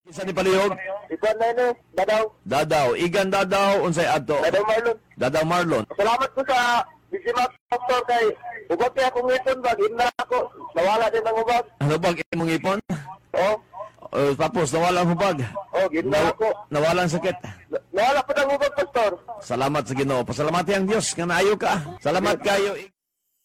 Isa ni palihog? Ikuan na yun Dadaw. Dadaw. Igan Dadaw, unsay adto? Dadaw Marlon. Dadaw Marlon. Salamat po sa Bisimak Doctor kay ubag kaya akong ngipon ba? Gina ako. Nawala din ang ubag. Ano bag imong ipon? Oh. Tapos nawala ang hubag. Oh, gina ako. Nawala ang sakit. Nawala po ng ubag, Pastor. Salamat sa Ginoo. Pasalamati ang Dios nga naayo ka. Salamat kayo.